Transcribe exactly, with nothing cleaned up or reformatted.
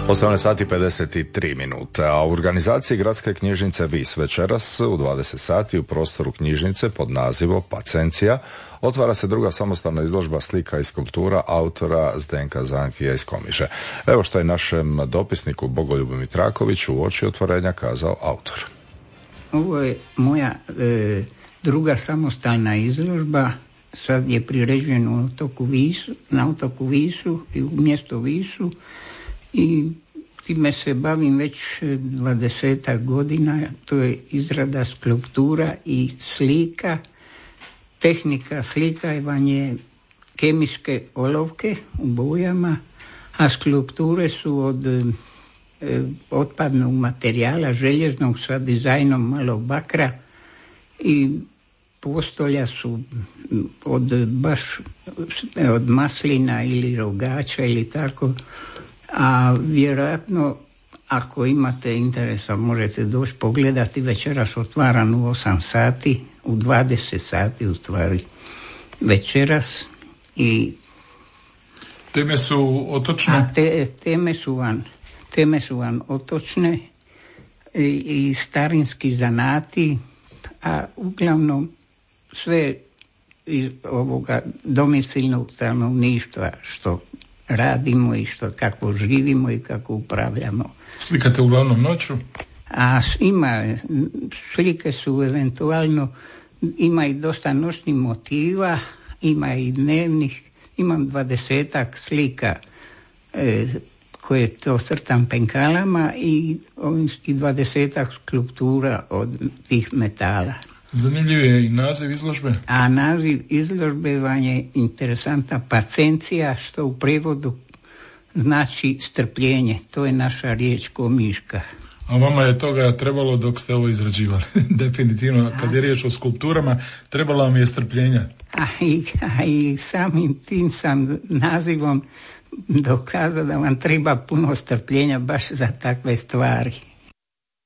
osamnaest sati pedeset tri minute, a u organizaciji Gradske knjižnice Vis večeras u dvadeset sati u prostoru knjižnice pod nazivom Pacencija otvara se druga samostalna izložba slika i skulptura autora Zdenka Zankija iz Komiže. Evo što je našem dopisniku Bogoljubu Mitrakoviću u oči otvorenja kazao autor. Ovo je moja e, druga samostalna izložba. Sad je priređen u otoku Visu, na otoku Visu i u mjestu Visu i time se bavim već dvadesetak godina. To je izrada skulptura i slika. Tehnika slikavanja je kemijske olovke u bojama, a skulpture su od e, otpadnog materijala željeznog sa dizajnom malog bakra i postolja su od baš od maslina ili rogača ili tako, a vjerojatno ako imate interesa možete doći pogledati. Večeras otvaran u osam sati, u dvadeset sati u stvari večeras. I teme su otočne? A te, teme su van teme su van otočne i, i starinski zanati, a uglavnom sve iz ovoga domicilnog stanovništva što radimo i što kako živimo i kako upravljamo. Slikate uglavnom noću? A ima, slike su eventualno, ima i dosta noćnih motiva, ima i dnevnih, imam dvadesetak slika e, koje to crtam penkalama i, i dvadesetak skulptura od tih metala. Zanimljiv je i naziv izložbe. A naziv izložbe vam je interesantna, Pacencija, što u prevodu znači strpljenje. To je naša riječ komiška. A vama je toga trebalo dok ste ovo izrađivali. Definitivno, kad je riječ o skulpturama, trebalo vam je strpljenja. A i, a i samim tim sam nazivom dokazao da vam treba puno strpljenja baš za takve stvari.